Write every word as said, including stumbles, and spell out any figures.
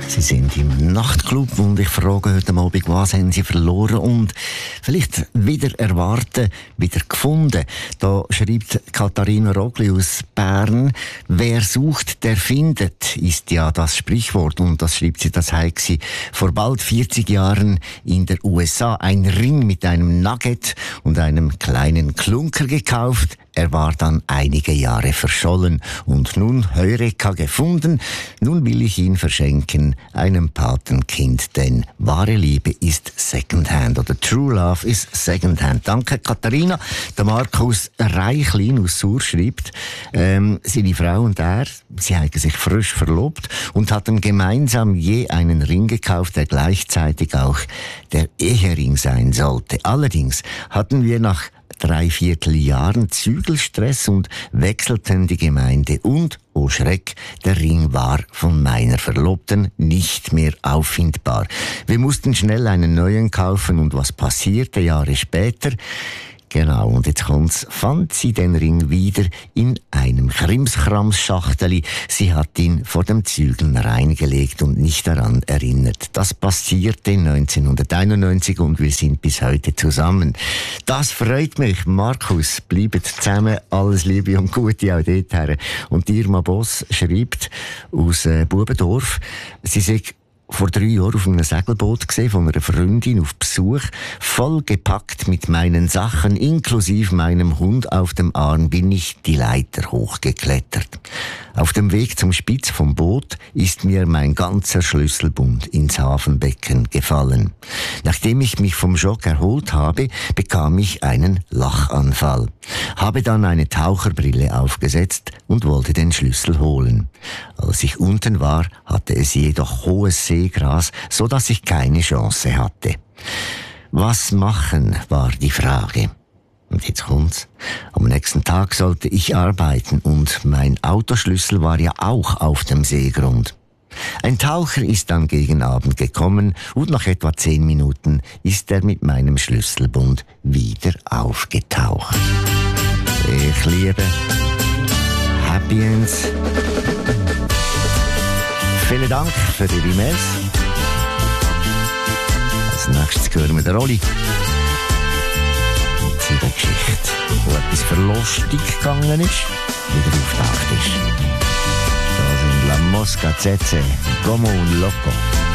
Sie sind im Nachtclub und ich frage heute Abend, was haben Sie verloren und vielleicht wieder erwarten, wieder gefunden. Da schreibt Katharina Rogli aus Bern, wer sucht, der findet, ist ja das Sprichwort. Und das schreibt sie, das sei sie vor bald vierzig Jahren in der U S A. Ein Ring mit einem Nugget und einem kleinen Klunker gekauft. Er war dann einige Jahre verschollen und nun Heureka gefunden. Nun will ich ihn verschenken, einem Patenkind, denn wahre Liebe ist Secondhand oder True Love ist Secondhand. Danke, Katharina. Der Markus Reichlin aus Sur schreibt, ähm, seine Frau und er, sie haben sich frisch verlobt und hatten gemeinsam je einen Ring gekauft, der gleichzeitig auch der Ehering sein sollte. Allerdings hatten wir nach drei Vierteljahren Zügelstress und wechselten die Gemeinde und, oh Schreck, der Ring war von meiner Verlobten nicht mehr auffindbar. Wir mussten schnell einen neuen kaufen und was passierte Jahre später? Genau, und jetzt kommt's, fand sie den Ring wieder in einem Krimskrams-Schachteli. Sie hat ihn vor dem Zügeln reingelegt und nicht daran erinnert. Das passierte neunzehnhunderteinundneunzig und wir sind bis heute zusammen. Das freut mich, Markus. Bleibt zusammen, alles Liebe und Gute auch dort her. Und Irma Boss schreibt aus äh, Bubendorf, sie sagt, vor drei Jahren auf einem Segelboot gesehen, von einer Freundin auf Besuch, vollgepackt mit meinen Sachen, inklusive meinem Hund auf dem Arm, bin ich die Leiter hochgeklettert. Auf dem Weg zum Spitz vom Boot ist mir mein ganzer Schlüsselbund ins Hafenbecken gefallen. Nachdem ich mich vom Schock erholt habe, bekam ich einen Lachanfall. Habe dann eine Taucherbrille aufgesetzt und wollte den Schlüssel holen. Als ich unten war, hatte es jedoch hohes Seegras, so dass ich keine Chance hatte. Was machen, war die Frage. Und jetzt kommt's. Am nächsten Tag sollte ich arbeiten und mein Autoschlüssel war ja auch auf dem Seegrund. Ein Taucher ist dann gegen Abend gekommen und nach etwa zehn Minuten ist er mit meinem Schlüsselbund wieder aufgetaucht. Ich liebe Happy Ends. Vielen Dank für Ihre Mails. Als nächstes hören wir den Rolli. Mit seiner Geschichte, wo etwas verlustig gegangen ist, wieder auftaucht ist. Da sind La Mosca Zeze, Como un Loco.